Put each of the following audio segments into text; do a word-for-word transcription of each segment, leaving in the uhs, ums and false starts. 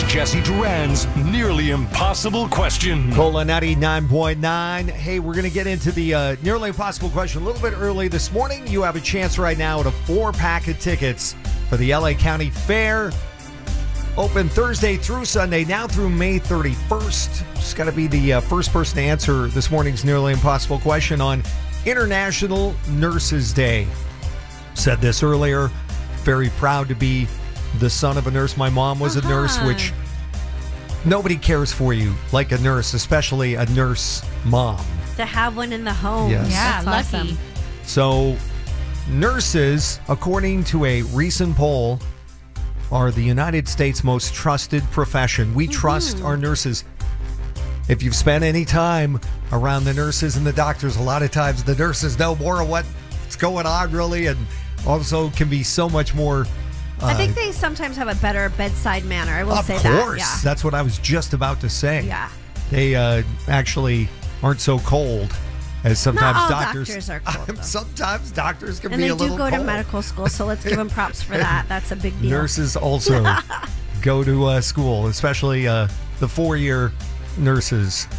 Jesse Duran's nearly impossible question. Cola ninety-nine point nine. Hey, we're going to get into the uh, nearly impossible question a little bit early this morning. You have a chance right now at a four-pack of tickets for the L A County Fair. Open Thursday through Sunday, now through May thirty-first. Just got to be the uh, first person to answer this morning's nearly impossible question on International Nurses Day. Said this earlier. Very proud to be the son of a nurse. My mom was uh-huh. a nurse, which nobody cares for you like a nurse, especially a nurse mom. To have one in the home. Yes. Yeah, That's lucky. awesome. So, nurses, according to a recent poll, are the United States' most trusted profession. We mm-hmm. trust our nurses. If you've spent any time around the nurses and the doctors, a lot of times the nurses know more of what's going on, really, and also can be so much more... Uh, I think they sometimes have a better bedside manner. I will of say that. Of course. Yeah. That's what I was just about to say. Yeah. They uh, actually aren't so cold as sometimes Not all doctors. doctors are cold, though. Sometimes doctors can and be they a little do go cold. to medical school, so let's give them props for that. That's a big deal. Nurses also go to uh, school, especially uh, the four-year nurses.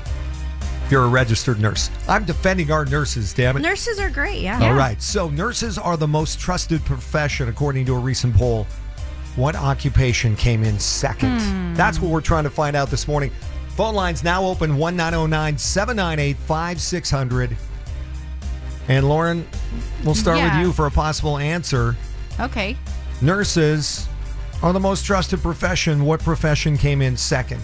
If you're a registered nurse. I'm defending our nurses, damn it. Nurses are great, yeah. All yeah. right. So nurses are the most trusted profession, according to a recent poll. What occupation came in second? Hmm. That's what we're trying to find out this morning. Phone lines now open, one nine zero nine, seven nine eight, five six zero zero. And Lauren, we'll start Yeah. with you for a possible answer. Okay. Nurses are the most trusted profession. What profession came in second?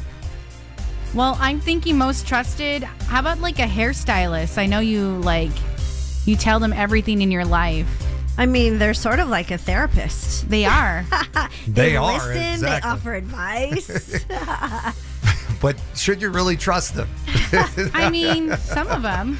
Well, I'm thinking most trusted. How about like a hairstylist? I know you like, you tell them everything in your life. I mean, they're sort of like a therapist. They are. They, they are, listen, exactly. they offer advice. But should you really trust them? I mean, some of them.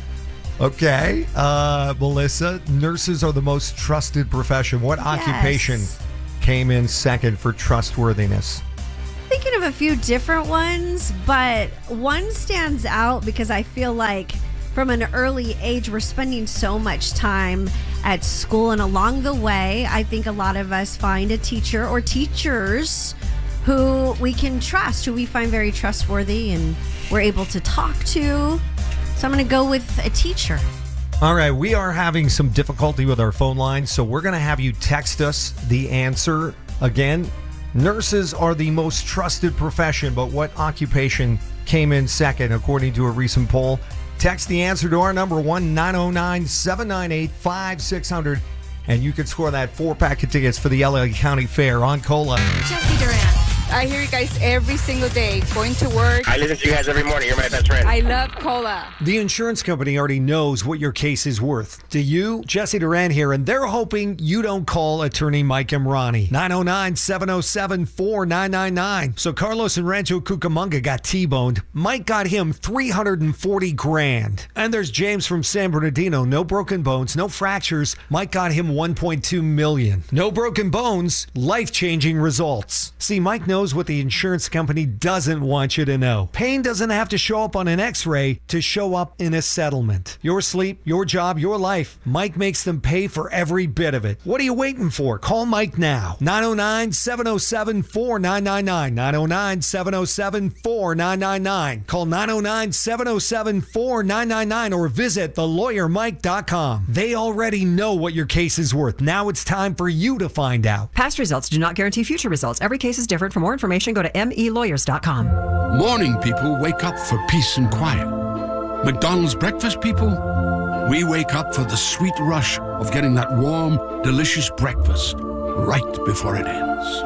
Okay. Uh, Melissa, nurses are the most trusted profession. What Yes. occupation came in second for trustworthiness? Thinking of a few different ones, but one stands out because I feel like from an early age, we're spending so much time at school, and along the way, I think a lot of us find a teacher or teachers who we can trust, who we find very trustworthy and we're able to talk to. So I'm going to go with a teacher. All right. We are having some difficulty with our phone lines, so we're going to have you text us the answer. Again, nurses are the most trusted profession, but what occupation came in second, according to a recent poll? Text the answer to our number, one nine zero nine, seven nine eight, five six zero zero, and you can score that four-pack of tickets for the L A County Fair on Cola. Jesse Duran. I hear you guys every single day, going to work. I listen to you guys every morning. You're my best friend. I love Cola. The insurance company already knows what your case is worth. Do you? Jesse Duran here, and they're hoping you don't call attorney Mike Imrani. nine oh nine, seven oh seven, four nine nine nine. So Carlos in Rancho Cucamonga got T-boned. Mike got him three hundred forty grand. And there's James from San Bernardino. No broken bones, no fractures. Mike got him one point two million. No broken bones, life-changing results. See, Mike knows what the insurance company doesn't want you to know. Pain doesn't have to show up on an x-ray to show up in a settlement. Your sleep, your job, your life. Mike makes them pay for every bit of it. What are you waiting for? Call Mike now. nine oh nine, seven oh seven, four nine nine nine. nine oh nine, seven oh seven, four nine nine nine. Call nine oh nine, seven oh seven, four nine nine nine or visit the lawyer mike dot com. They already know what your case is worth. Now it's time for you to find out. Past results do not guarantee future results. Every case is different. For more information, go to m e lawyers dot com. Morning people wake up for peace and quiet. McDonald's breakfast people, we wake up for the sweet rush of getting that warm, delicious breakfast right before it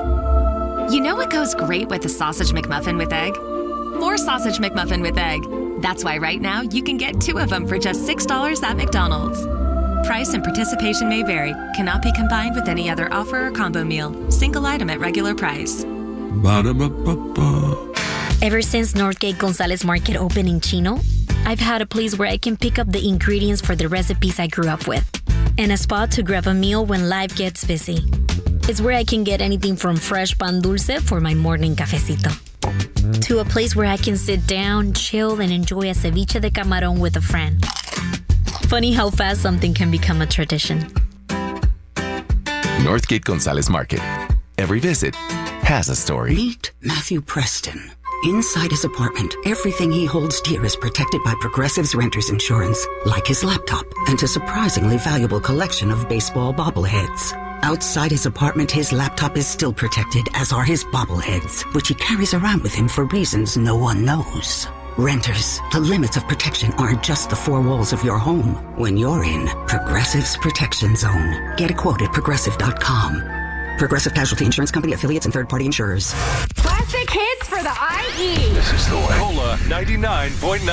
ends. You know what goes great with a sausage McMuffin with egg? More sausage McMuffin with egg. That's why right now you can get two of them for just six dollars at McDonald's. Price and participation may vary. Cannot be combined with any other offer or combo meal. Single item at regular price. Ba-da-ba-ba-ba. Ever since Northgate Gonzalez Market opened in Chino, I've had a place where I can pick up the ingredients for the recipes I grew up with, and a spot to grab a meal when life gets busy. It's where I can get anything from fresh pan dulce for my morning cafecito, to a place where I can sit down, chill, and enjoy a ceviche de camarón with a friend. Funny how fast something can become a tradition. Northgate Gonzalez Market. Every visit has a story. Meet Matthew Preston. Inside his apartment, everything he holds dear is protected by Progressive's renter's insurance, like his laptop and a surprisingly valuable collection of baseball bobbleheads. Outside his apartment, his laptop is still protected, as are his bobbleheads, which he carries around with him for reasons no one knows. Renters, the limits of protection aren't just the four walls of your home. When you're in Progressive's Protection Zone, get a quote at progressive dot com. Progressive Casualty Insurance Company, affiliates, and third-party insurers. Classic hits for the I E. This is the way. Cola ninety-nine point nine.